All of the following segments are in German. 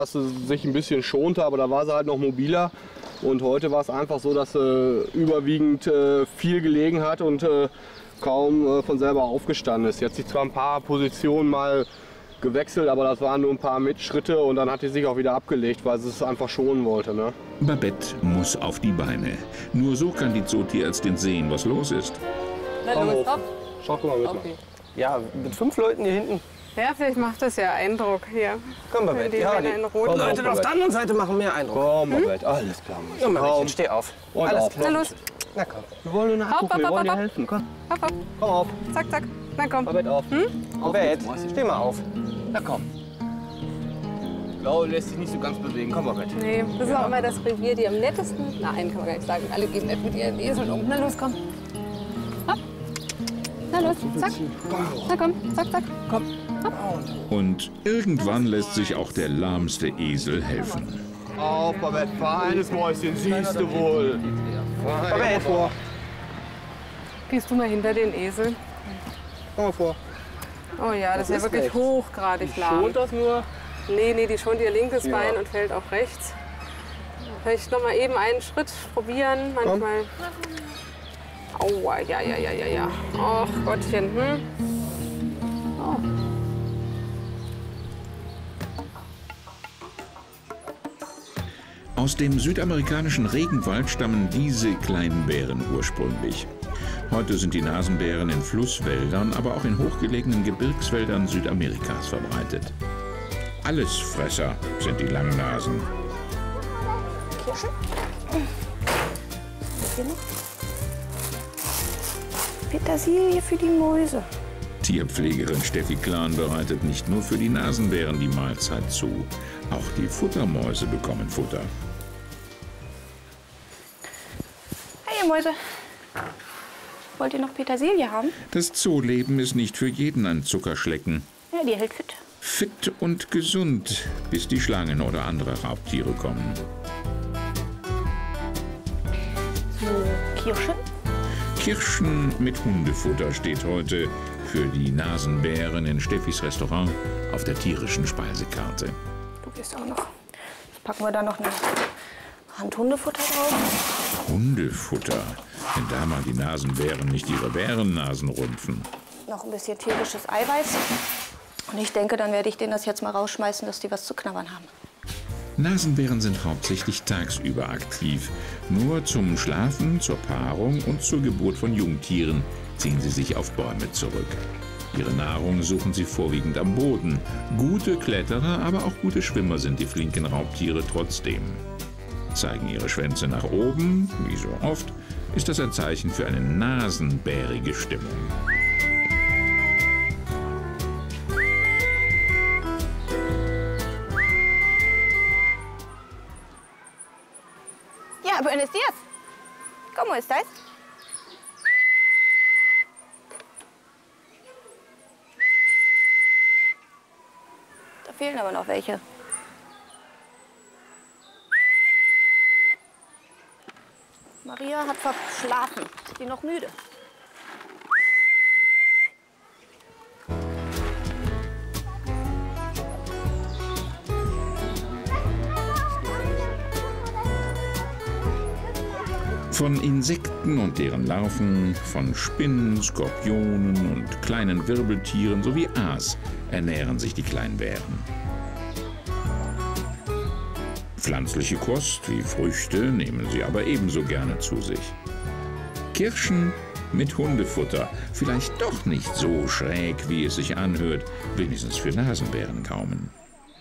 dass sie sich ein bisschen schonte, aber da war sie halt noch mobiler. Und heute war es einfach so, dass sie überwiegend viel gelegen hat und kaum von selber aufgestanden ist. Sie hat sich zwar ein paar Positionen mal gewechselt, aber das waren nur ein paar Mitschritte und dann hat sie sich auch wieder abgelegt, weil sie es einfach schonen wollte. Ne? Babette muss auf die Beine. Nur so kann die Zootierärztin sehen, was los ist. Na los, hopp. Schau mal mit. Okay. Ja, mit 5 Leuten hier hinten. Ja, vielleicht macht das ja Eindruck hier. Komm, Babette. Die Männer in Rot. Leute auf der anderen Seite machen mehr Eindruck. Komm, Babette, alles klar. Ja, Babette, steh auf. Und Alles auf. klar. Na los. Na komm. Wir wollen nur nachgucken, wir wollen dir hopp. helfen. Komm, Hopp, hopp. komm auf. Zack, zack. Na komm. Babette, auf. Babette, steh mal auf. Na komm. Blau lässt sich nicht so ganz bewegen. Komm, Babette. Nee, das ist auch immer das Revier, die am nettesten. Nein, kann man gar nicht sagen. Alle gehen nett mit ihren Eseln um. Na los, komm. Hopp. Na los, zack. Na komm, zack, zack. Komm. Hopp. Und irgendwann lässt sich auch der lahmste Esel helfen. Auf, Babette, feines Mäuschen, siehst du wohl. Babette, vor. Gehst du mal hinter den Esel? Komm mal vor. Oh ja, das ist ja wirklich hochgradig lahm. Schont das nur? Nee, die schont ihr linkes Bein und fällt auf rechts. Vielleicht noch mal eben einen Schritt probieren. Manchmal. Aua, ja. Ach Gottchen, Oh. Aus dem südamerikanischen Regenwald stammen diese kleinen Bären ursprünglich. Heute sind die Nasenbären in Flusswäldern, aber auch in hochgelegenen Gebirgswäldern Südamerikas verbreitet. Allesfresser sind die Langnasen. Kirschen. Petersilie für die Mäuse. Tierpflegerin Steffi Klan bereitet nicht nur für die Nasenbären die Mahlzeit zu. Auch die Futtermäuse bekommen Futter. Hey, ihr Mäuse. Wollt ihr noch Petersilie haben? Das Zooleben ist nicht für jeden ein Zuckerschlecken. Ja, die hält fit. Fit und gesund, bis die Schlangen oder andere Raubtiere kommen. So, Kirschen. Kirschen mit Hundefutter steht heute für die Nasenbären in Steffis Restaurant auf der tierischen Speisekarte. Du gehst auch noch. Jetzt packen wir da noch eine Hand Hundefutter drauf. Hundefutter, wenn da mal die Nasenbären nicht ihre Bärennasen rümpfen. Noch ein bisschen tierisches Eiweiß. Und ich denke, dann werde ich denen das jetzt mal rausschmeißen, dass die was zu knabbern haben. Nasenbären sind hauptsächlich tagsüber aktiv. Nur zum Schlafen, zur Paarung und zur Geburt von Jungtieren ziehen sie sich auf Bäume zurück. Ihre Nahrung suchen sie vorwiegend am Boden. Gute Kletterer, aber auch gute Schwimmer sind die flinken Raubtiere trotzdem. Zeigen ihre Schwänze nach oben, wie so oft, ist das ein Zeichen für eine nasenbärige Stimmung. Ja, buenos días. ¿Cómo estáis? Da fehlen aber noch welche. Maria hat verschlafen. Ist die noch müde? Von Insekten und deren Larven, von Spinnen, Skorpionen und kleinen Wirbeltieren sowie Aas ernähren sich die Kleinbären. Pflanzliche Kost wie Früchte nehmen sie aber ebenso gerne zu sich. Kirschen mit Hundefutter, vielleicht doch nicht so schräg, wie es sich anhört, wenigstens für Nasenbärengaumen.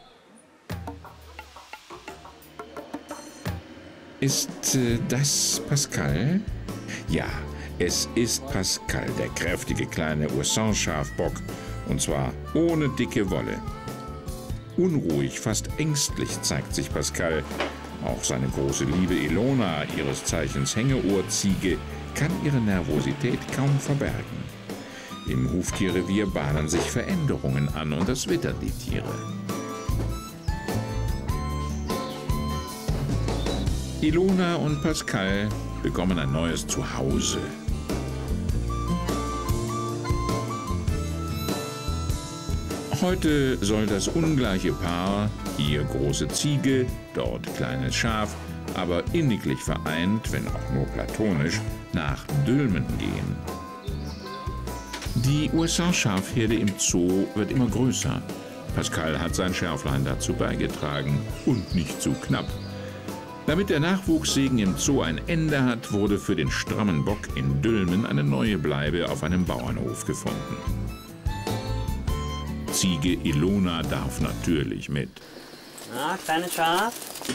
Ist das Pascal? Ja, es ist Pascal, der kräftige kleine Ursson-Schafbock. Und zwar ohne dicke Wolle. Unruhig, fast ängstlich zeigt sich Pascal. Auch seine große Liebe Ilona, ihres Zeichens Hängeohrziege, kann ihre Nervosität kaum verbergen. Im Huftierrevier bahnen sich Veränderungen an und das wittern die Tiere. Ilona und Pascal bekommen ein neues Zuhause. Heute soll das ungleiche Paar, hier große Ziege, dort kleines Schaf, aber inniglich vereint, wenn auch nur platonisch, nach Dülmen gehen. Die USA-Schafherde im Zoo wird immer größer. Pascal hat sein Schärflein dazu beigetragen und nicht zu knapp. Damit der Nachwuchssegen im Zoo ein Ende hat, wurde für den strammen Bock in Dülmen eine neue Bleibe auf einem Bauernhof gefunden. Ziege Ilona darf natürlich mit. Na, kleines Schaf?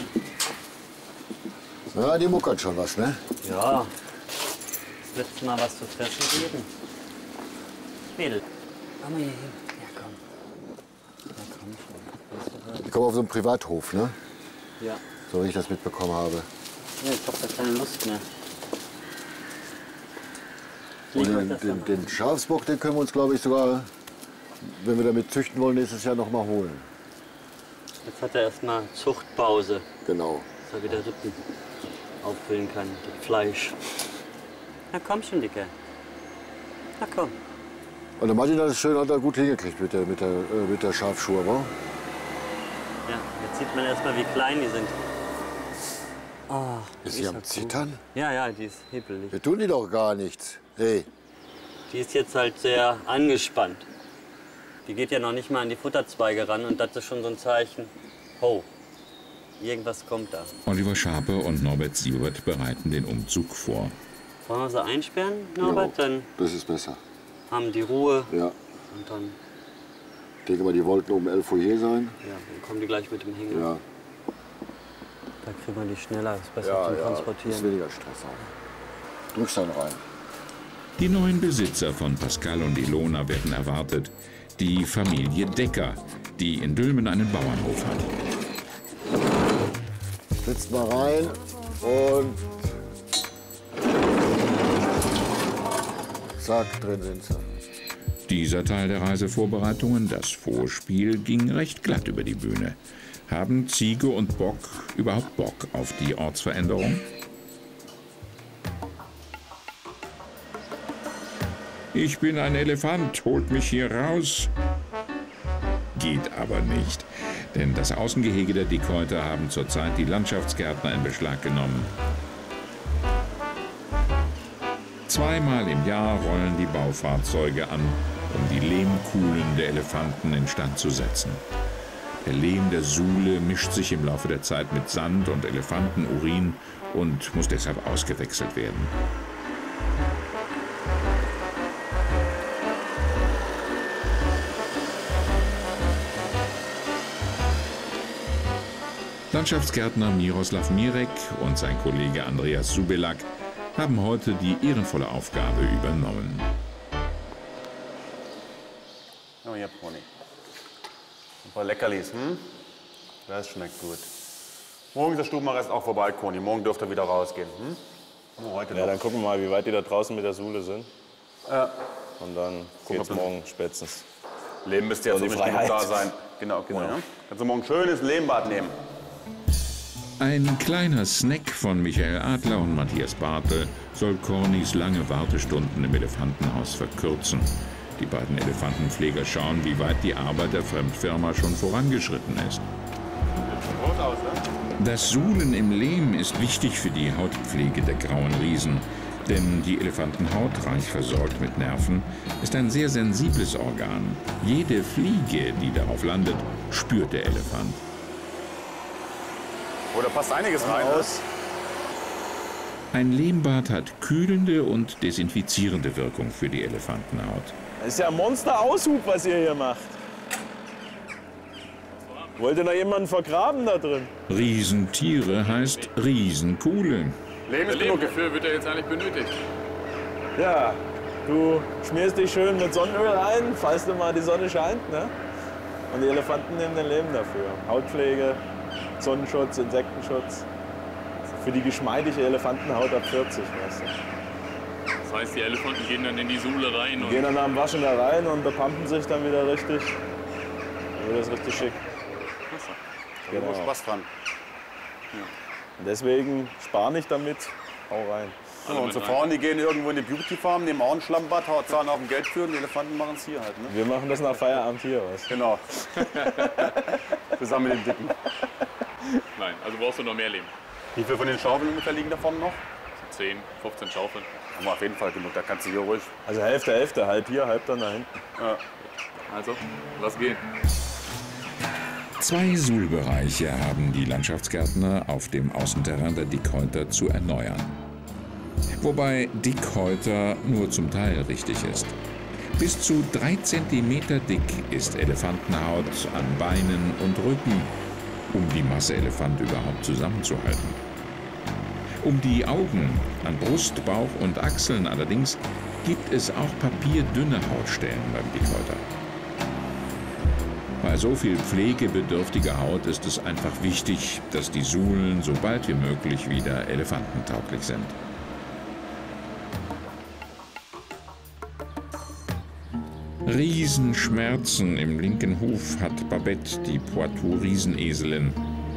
Ja, die muckert schon was, ne? Ja. Jetzt wird's mal was zu fressen geben. Mädel, komm mal hier hin. Ja, komm. Ja, komm schon. Ich komme auf so einen Privathof, ne? Ja. So wie ich das mitbekommen habe. Nee, ich hab da keine Lust mehr. Und den Schafsbock, den können wir uns, glaube ich, sogar, wenn wir damit züchten wollen, nächstes Jahr noch mal holen. Jetzt hat er erstmal Zuchtpause, Genau. dass er wieder Rippen auffüllen kann, das Fleisch. Na komm schon, Dicke. Na komm. Und der Martin hat es schön, hat er gut hingekriegt mit der Schafschur, wa? Ja, jetzt sieht man erstmal, wie klein die sind. Oh, Ist sie am Zittern? Ja, ja, die ist hibbelig. Wir tun die doch gar nichts. Hey, Die ist jetzt halt sehr angespannt. Die geht ja noch nicht mal an die Futterzweige ran und das ist schon so ein Zeichen. Ho, irgendwas kommt da. Oliver Schape und Norbert Siebert bereiten den Umzug vor. Wollen wir sie einsperren, Norbert? Dann das ist besser. haben die Ruhe Ja. und dann, Ich denke mal, die wollten um 11 Uhr hier sein. ja, dann kommen die gleich mit dem Hänger. Ja, Da kriegen wir die schneller, ist besser ja, zum ja. Transportieren. Ist weniger Stress auch. Drück's dann rein. Die neuen Besitzer von Pascal und Ilona werden erwartet. Die Familie Decker, die in Dülmen einen Bauernhof hat. Sitzt mal rein und zack, drin sind sie. Dieser Teil der Reisevorbereitungen, das Vorspiel, ging recht glatt über die Bühne. Haben Ziege und Bock überhaupt Bock auf die Ortsveränderung? Ich bin ein Elefant, holt mich hier raus. Geht aber nicht, denn das Außengehege der Dickhäuter haben zurzeit die Landschaftsgärtner in Beschlag genommen. Zweimal im Jahr rollen die Baufahrzeuge an, um die Lehmkuhlen der Elefanten instand zu setzen. Der Lehm der Sule mischt sich im Laufe der Zeit mit Sand und Elefantenurin und muss deshalb ausgewechselt werden. Landschaftsgärtner Miroslav Mirek und sein Kollege Andreas Subelak haben heute die ehrenvolle Aufgabe übernommen. Oh, hier, Pony. Ein paar Leckerlis, hm? Das schmeckt gut. Morgen ist der Stubenarrest auch vorbei, Koni. Morgen dürft ihr wieder rausgehen, hm? Nur heute Ja, noch. dann gucken wir mal, wie weit die da draußen mit der Sule sind. Ja. Und dann geht's morgen spätestens. Leben müsste jetzt Und so die nicht genug Freiheit. da sein. Genau, Koni, ja? Kannst du morgen ein schönes Lehmbad nehmen. Ein kleiner Snack von Michael Adler und Matthias Bartel soll Cornys lange Wartestunden im Elefantenhaus verkürzen. Die beiden Elefantenpfleger schauen, wie weit die Arbeit der Fremdfirma schon vorangeschritten ist. Rot aus, ne? Das Suhlen im Lehm ist wichtig für die Hautpflege der grauen Riesen. Denn die Elefantenhaut, reich versorgt mit Nerven, ist ein sehr sensibles Organ. Jede Fliege, die darauf landet, spürt der Elefant. Oh, da passt einiges rein. Ne? Ein Lehmbad hat kühlende und desinfizierende Wirkung für die Elefantenhaut. Das ist ja ein Monster-Aushub, was ihr hier macht. Wollt ihr noch jemanden vergraben da drin? Riesentiere heißt Riesenkuhle. Leben ist genug. Wofür wird er jetzt eigentlich benötigt? Ja, du schmierst dich schön mit Sonnenöl ein, falls du mal die Sonne scheint, ne? Und die Elefanten nehmen dein Leben dafür. Hautpflege, Sonnenschutz, Insektenschutz. Für die geschmeidige Elefantenhaut ab 40, weißt du. Das heißt, die Elefanten gehen dann in die Sule rein Die und gehen dann nach dem Waschen da rein und bepampen sich dann wieder richtig. Dann wird das richtig schick. Genau. Genau. Spaß dran. Und deswegen spar nicht damit, hau rein. Ja, unsere Frauen, die gehen irgendwo in die Beauty-Farm, nehmen auch ein Schlammbad, zahlen auf dem Geld für und die Elefanten machen es hier halt. Ne? Wir machen das nach Feierabend hier, was? Genau. Zusammen mit den Dicken. Nein, also brauchst du noch mehr Lehm. Wie viel von den Schaufeln ungefähr liegen davon noch? 10, 15 Schaufeln. Haben wir auf jeden Fall genug, da kannst du hier ruhig. Also Hälfte, Hälfte, halb hier, halb dann da hinten. Ja. Also, lass gehen. 2 Suhlbereiche haben die Landschaftsgärtner auf dem Außenterrain der Dickhäuter zu erneuern. Wobei Dickhäuter nur zum Teil richtig ist. Bis zu 3 cm dick ist Elefantenhaut an Beinen und Rücken, um die Masse Elefant überhaupt zusammenzuhalten. Um die Augen an Brust, Bauch und Achseln allerdings gibt es auch papierdünne Hautstellen beim Dickhäuter. Bei so viel pflegebedürftiger Haut ist es einfach wichtig, dass die Suhlen so bald wie möglich wieder elefantentauglich sind. Riesenschmerzen im linken Huf hat Babette, die Poitou-Rieseneselin.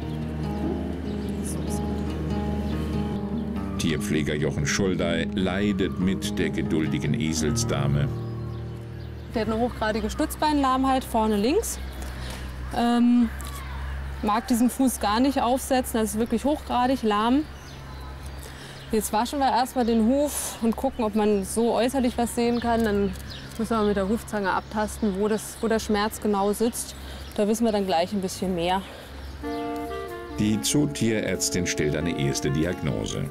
Tierpfleger Jochen Schuldey leidet mit der geduldigen Eselsdame. Der hat eine hochgradige Stützbeinlahmheit vorne links. Mag diesen Fuß gar nicht aufsetzen, das ist wirklich hochgradig lahm. Jetzt waschen wir erstmal den Huf und gucken, ob man so äußerlich was sehen kann. Dann müssen wir mit der Hufzange abtasten, wo der Schmerz genau sitzt. Da wissen wir dann gleich ein bisschen mehr. Die Zootierärztin stellt eine erste Diagnose.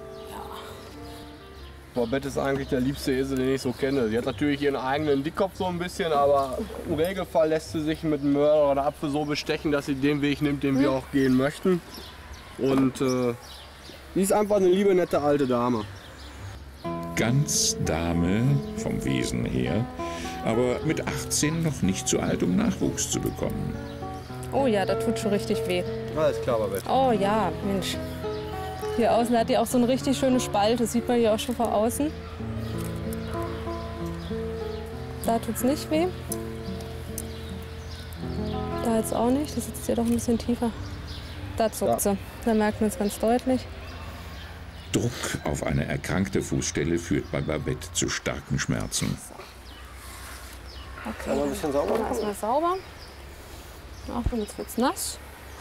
Babette ist eigentlich der liebste Esel, den ich so kenne. Sie hat natürlich ihren eigenen Dickkopf so ein bisschen, aber im Regelfall lässt sie sich mit einem Mörder oder Apfel so bestechen, dass sie den Weg nimmt, den wir auch gehen möchten. Und sie ist einfach eine liebe, nette alte Dame. Ganz Dame vom Wesen her, aber mit 18 noch nicht zu alt, um Nachwuchs zu bekommen. Oh ja, das tut schon richtig weh. Alles klar, Babette. Oh ja, Mensch. Hier außen hat die auch so eine richtig schöne Spalte, das sieht man hier auch schon von außen. Da tut's nicht weh. Da jetzt auch nicht, das sitzt hier doch ein bisschen tiefer. Da zuckt sie, da merkt man es ganz deutlich. Druck auf eine erkrankte Fußstelle führt bei Babette zu starken Schmerzen. Okay, ein bisschen sauber. Erstmal sauber. Achtung, jetzt wird's nass.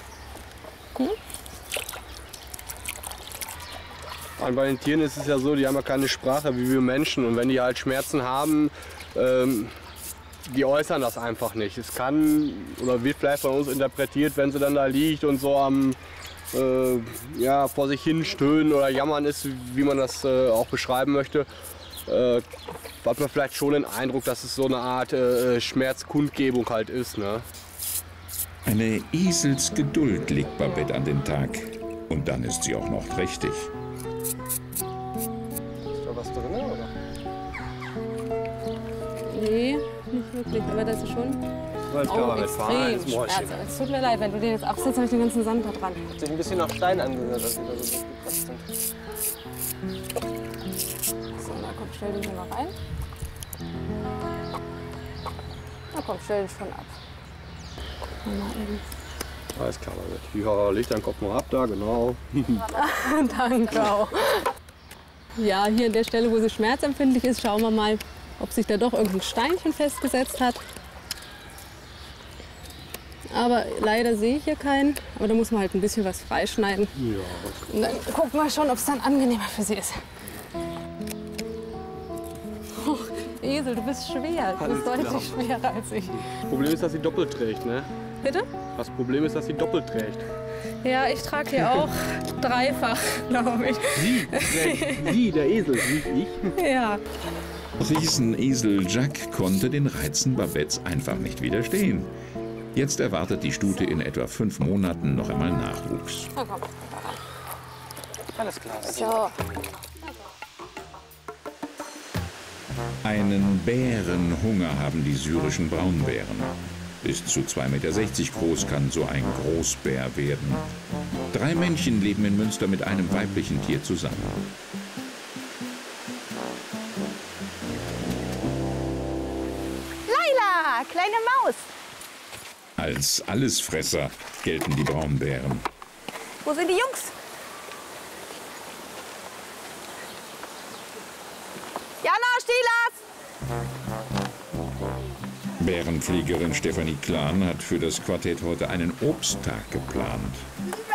Und bei den Tieren ist es ja so, die haben ja keine Sprache wie wir Menschen. Und wenn die halt Schmerzen haben, die äußern das einfach nicht. Es kann oder wird vielleicht von uns interpretiert, wenn sie dann da liegt und so am vor sich hin stöhnen oder jammern ist, wie man das auch beschreiben möchte, hat man vielleicht schon den Eindruck, dass es so eine Art Schmerzkundgebung halt ist. Ne? Eine Eselsgeduld legt Babette an den Tag. Und dann ist sie auch noch trächtig. Ist da was drin, oder? Nee, nicht wirklich, aber das ist schon extrem Schmerz. Es tut mir leid, wenn du den jetzt absetzt, habe ich den ganzen Sand da dran. Hat sich ein bisschen nach Stein angehört, dass wir da so gekratzt sind. So, na komm, stell den hier mal rein. Na komm, stell den schon ab. Alles klar, Babette. Ja, leg deinen Kopf mal ab da, genau. Danke auch. Ja, hier an der Stelle, wo sie schmerzempfindlich ist, schauen wir mal, ob sich da doch irgendein Steinchen festgesetzt hat. Aber leider sehe ich hier keinen. Aber da muss man halt ein bisschen was freischneiden. Ja. Und dann gucken wir schon, ob es dann angenehmer für sie ist. Oh, Esel, du bist schwer. Du bist deutlich schwerer als ich. Das Problem ist, dass sie doppelt trägt, ne? Bitte? Das Problem ist, dass sie doppelt trägt. Ja, ich trage hier auch dreifach, glaube ich. Sie, der Esel, nicht ich. Ja. Riesenesel Jacques konnte den Reizen Babettes einfach nicht widerstehen. Jetzt erwartet die Stute in etwa 5 Monaten noch einmal Nachwuchs. Na komm. Alles klar. So. Einen Bärenhunger haben die syrischen Braunbären. Bis zu 2,60 Meter groß kann so ein Großbär werden. 3 Männchen leben in Münster mit einem weiblichen Tier zusammen. Laila, kleine Maus. Als Allesfresser gelten die Braunbären. Wo sind die Jungs? Stilas! Bärenfliegerin Stefanie Klan hat für das Quartett heute einen Obsttag geplant.